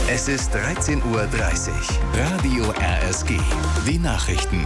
Es ist 13:30 Uhr. Radio RSG. Die Nachrichten.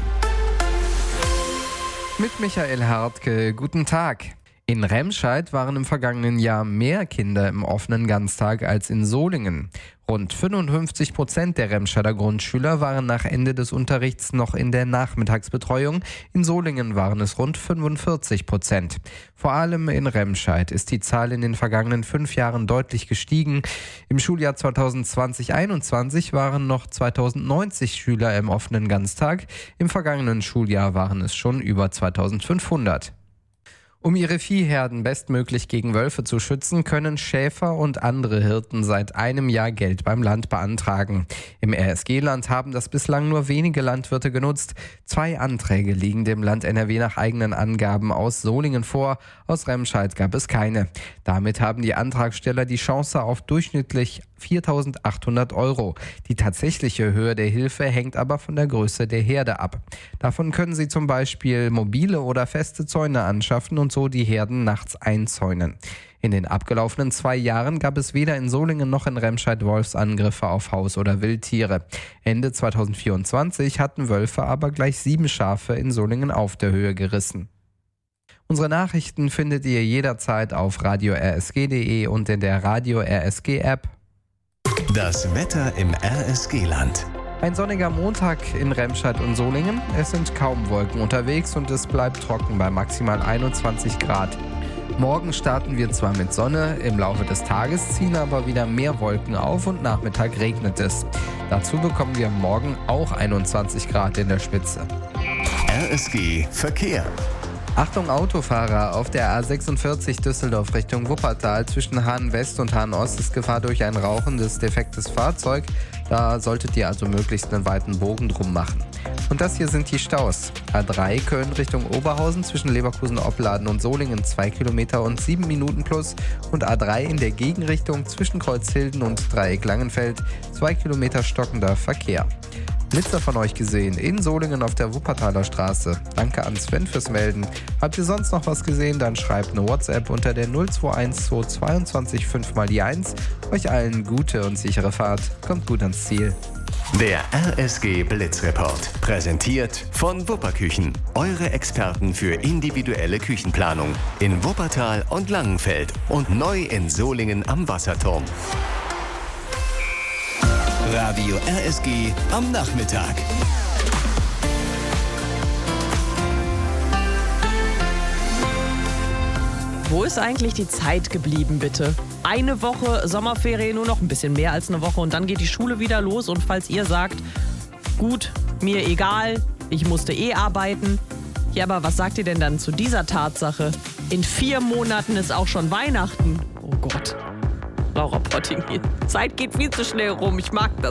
Mit Michael Hartke, guten Tag. In Remscheid waren im vergangenen Jahr mehr Kinder im offenen Ganztag als in Solingen. Rund 55% der Remscheider Grundschüler waren nach Ende des Unterrichts noch in der Nachmittagsbetreuung. In Solingen waren es rund 45%. Vor allem in Remscheid ist die Zahl in den vergangenen 5 Jahren deutlich gestiegen. Im Schuljahr 2020/21 waren noch 2090 Schüler im offenen Ganztag. Im vergangenen Schuljahr waren es schon über 2500. Um ihre Viehherden bestmöglich gegen Wölfe zu schützen, können Schäfer und andere Hirten seit einem Jahr Geld beim Land beantragen. Im RSG-Land haben das bislang nur wenige Landwirte genutzt. 2 Anträge liegen dem Land NRW nach eigenen Angaben aus Solingen vor. Aus Remscheid gab es keine. Damit haben die Antragsteller die Chance auf durchschnittlich 4.800 €. Die tatsächliche Höhe der Hilfe hängt aber von der Größe der Herde ab. Davon können sie zum Beispiel mobile oder feste Zäune anschaffen und so die Herden nachts einzäunen. In den abgelaufenen 2 Jahren gab es weder in Solingen noch in Remscheid Wolfsangriffe auf Haus- oder Wildtiere. Ende 2024 hatten Wölfe aber gleich 7 Schafe in Solingen auf der Höhe gerissen. Unsere Nachrichten findet ihr jederzeit auf radio-rsg.de und in der Radio RSG App. Das Wetter im RSG-Land. Ein sonniger Montag in Remscheid und Solingen. Es sind kaum Wolken unterwegs und es bleibt trocken bei maximal 21 Grad. Morgen starten wir zwar mit Sonne, im Laufe des Tages ziehen aber wieder mehr Wolken auf und Nachmittag regnet es. Dazu bekommen wir morgen auch 21 Grad in der Spitze. RSG Verkehr. Achtung Autofahrer, auf der A46 Düsseldorf Richtung Wuppertal zwischen Hahn West und Hahn Ost ist Gefahr durch ein rauchendes, defektes Fahrzeug. Da solltet ihr also möglichst einen weiten Bogen drum machen. Und das hier sind die Staus. A3 Köln Richtung Oberhausen zwischen Leverkusen-Opladen und Solingen 2 Kilometer und 7 Minuten plus. Und A3 in der Gegenrichtung zwischen Kreuzhilden und Dreieck Langenfeld 2 Kilometer stockender Verkehr. Blitzer von euch gesehen in Solingen auf der Wuppertaler Straße. Danke an Sven fürs Melden. Habt ihr sonst noch was gesehen, dann schreibt eine WhatsApp unter der 021 222 5 mal die 1. Euch allen gute und sichere Fahrt. Kommt gut ans Ziel. Der RSG Blitzreport. Präsentiert von Wupperküchen. Eure Experten für individuelle Küchenplanung. In Wuppertal und Langenfeld. Und neu in Solingen am Wasserturm. Radio RSG am Nachmittag. Wo ist eigentlich die Zeit geblieben, bitte? Eine Woche Sommerferien, nur noch ein bisschen mehr als eine Woche und dann geht die Schule wieder los. Und falls ihr sagt, gut, mir egal, ich musste arbeiten. Ja, aber was sagt ihr denn dann zu dieser Tatsache? In 4 Monaten ist auch schon Weihnachten. Oh Gott. Laura Potting, Zeit geht viel zu schnell rum, ich mag das